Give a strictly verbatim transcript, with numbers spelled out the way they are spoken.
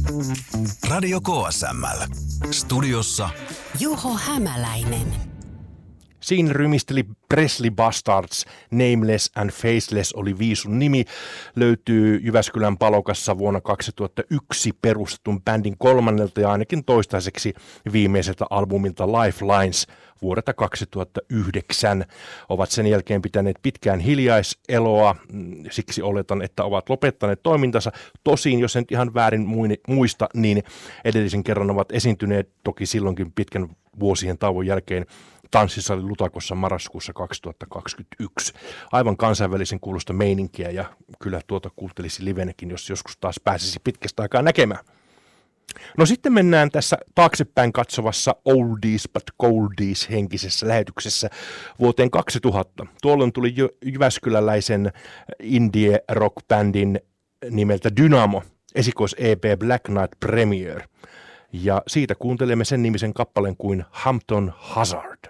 Radio K S M L. Studiossa Juho Hämäläinen. Siinä rymisteli Presley Bastards, Nameless and Faceless oli viisun nimi, löytyy Jyväskylän Palokassa vuonna kaksituhattayksi perustetun bändin kolmannelta ja ainakin toistaiseksi viimeiseltä albumilta Lifelines vuodelta kaksituhattayhdeksän. Ovat sen jälkeen pitäneet pitkään hiljaiseloa, siksi oletan, että ovat lopettaneet toimintansa. Tosin, jos en ihan väärin muista, niin edellisen kerran ovat esiintyneet toki silloinkin pitkän vuosien tauon jälkeen Tanssisali Lutakossa marraskuussa kaksituhattakaksikymmentäyksi. Aivan kansainvälisen kuulosta meininkiä ja kyllä tuota kuuntelisi livenäkin, jos joskus taas pääsisi pitkästä aikaa näkemään. No sitten mennään tässä taaksepäin katsovassa Oldies but Goldies henkisessä lähetyksessä vuoteen kaksituhatta. Tuolloin tuli jyväskyläläisen indie rock bändin nimeltä Dynamo esikois-E P Black Knight Premiere. Ja siitä kuuntelemme sen nimisen kappaleen kuin Hampton Hazard.